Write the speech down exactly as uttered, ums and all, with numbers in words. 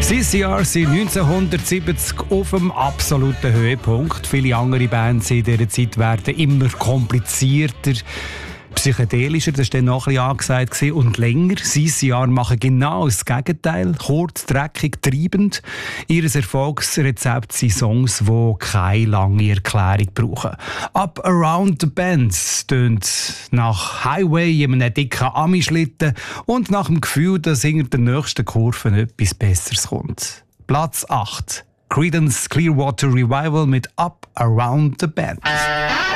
C C R sind neunzehnhundertsiebzig auf dem absoluten Höhepunkt. Viele andere Bands in dieser Zeit werden immer komplizierter, psychedelischer, das war dann noch ein bisschen angesagt, und länger. C C R machen genau das Gegenteil. Kurz, dreckig, treibend. Ihr Erfolgsrezept sind Songs, die keine lange Erklärung brauchen. «Up Around the Bends» tönt nach Highway in einem dicken Ami-Schlitten und nach dem Gefühl, dass hinter der nächsten Kurve etwas Besseres kommt. Platz acht. Creedence Clearwater Revival mit «Up Around the Bends».